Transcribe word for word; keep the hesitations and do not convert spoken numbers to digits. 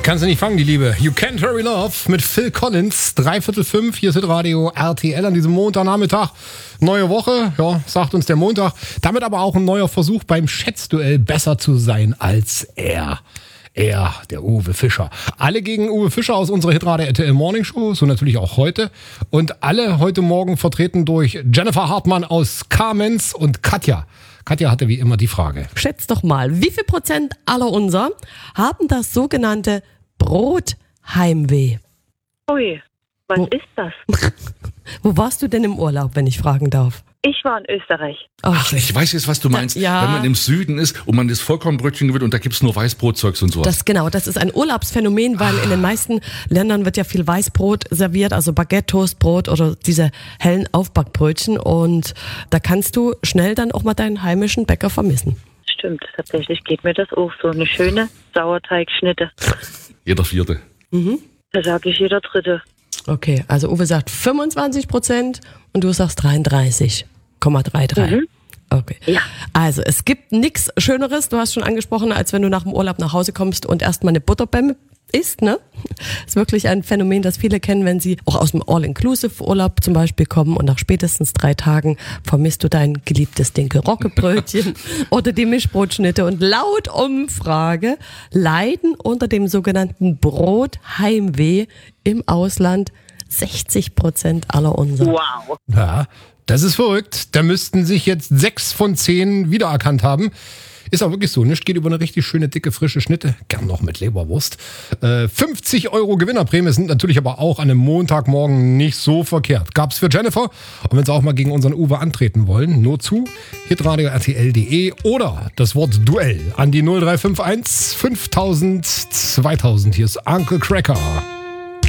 Kannst du nicht fangen, die Liebe. You Can't Hurry Love mit Phil Collins. Dreiviertel fünf, hier ist Radio R T L an diesem Montagnachmittag. Neue Woche, ja, sagt uns der Montag. Damit aber auch ein neuer Versuch beim Schätzduell besser zu sein als er. Er, der Uwe Fischer. Alle gegen Uwe Fischer aus unserer Hitradio R T L Morning Show, so natürlich auch heute. Und alle heute Morgen vertreten durch Jennifer Hartmann aus Kamenz und Katja. Katja hatte wie immer die Frage. Schätz doch mal, wie viel Prozent aller unser haben das sogenannte Brotheimweh? Ui, was Wo- ist das? Wo warst du denn im Urlaub, wenn ich fragen darf? Ich war in Österreich. Ach, ich weiß jetzt, was du meinst. Ja. Wenn man im Süden ist und man das Vollkornbrötchen gewinnt und da gibt's nur Weißbrotzeugs und sowas. Das genau, das ist ein Urlaubsphänomen, weil in den meisten Ländern wird ja viel Weißbrot serviert, also Baguette, Toastbrot oder diese hellen Aufbackbrötchen, und da kannst du schnell dann auch mal deinen heimischen Bäcker vermissen. Stimmt, tatsächlich geht mir das auch so. Eine schöne Sauerteigschnitte. Jeder Vierte. Da sage ich jeder Dritte. Okay, also Uwe sagt fünfundzwanzig Prozent und du sagst dreiunddreißig Komma dreiunddreißig. Mhm. Okay. Ja. Also es gibt nichts Schöneres, du hast schon angesprochen, als wenn du nach dem Urlaub nach Hause kommst und erstmal eine Butterbämme isst, ne? Ist wirklich ein Phänomen, das viele kennen, wenn sie auch aus dem All-Inclusive-Urlaub zum Beispiel kommen und nach spätestens drei Tagen vermisst du dein geliebtes Dinkel-Rocke-Brötchen oder die Mischbrotschnitte. Und laut Umfrage leiden unter dem sogenannten Brotheimweh im Ausland sechzig Prozent aller unserer. Wow. Ja, das ist verrückt. Da müssten sich jetzt sechs von zehn wiedererkannt haben. Ist auch wirklich so. Nichts geht über eine richtig schöne, dicke, frische Schnitte. Gern noch mit Leberwurst. Äh, fünfzig Euro Gewinnerprämie sind natürlich aber auch an einem Montagmorgen nicht so verkehrt. Gab's für Jennifer. Und wenn Sie auch mal gegen unseren Uwe antreten wollen, nur zu hitradio R T L punkt de oder das Wort Duell an die null drei fünf eins fünftausend zweitausend. Hier ist Uncle Cracker.